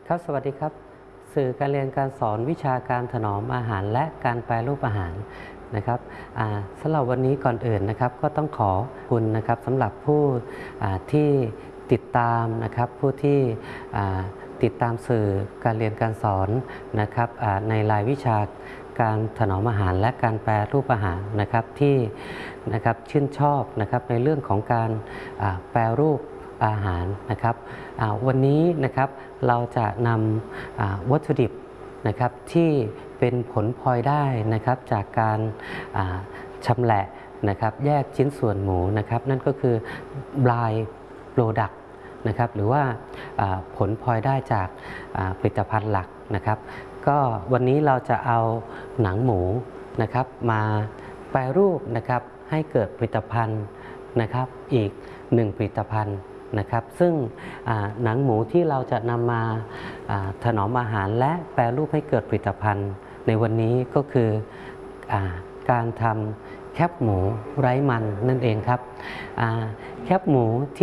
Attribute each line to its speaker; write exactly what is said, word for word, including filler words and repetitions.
Speaker 1: ครับสวัสดีครับสื่อการเรียนการสอนวิชาการถนอมอาหารและการแปรรูปอาหารนะครับสำหรับวันนี้ก่อนอื่นนะครับก็ต้องขอคุณนะครับสำหรับผู้ที่ติดตามนะครับผู้ที่ติดตามสื่อการเรียนการสอนนะครับในรายวิชาการถนอมอาหารและการแปรรูปอาหารนะครับที่นะครับชื่นชอบนะครับในเรื่องของการแปรรูปอาหารนะครับวันนี้นะครับเราจะนำวัตถุดิบนะครับที่เป็นผลพลอยได้นะครับจากการชำแหละนะครับแยกชิ้นส่วนหมูนะครับนั่นก็คือ by product นะครับหรือว่าผลพลอยได้จากผลิตภัณฑ์หลักนะครับก็วันนี้เราจะเอาหนังหมูนะครับมาแปรรูปนะครับให้เกิดผลิตภัณฑ์นะครับอีกหนึ่งผลิตภัณฑ์นะครับซึ่งหนังหมูที่เราจะนำมาถนอมอาหารและแปรรูปให้เกิดผลิตภัณฑ์ในวันนี้ก็คือการทำแคบหมูไร้มันนั่นเองครับแคบหมูที่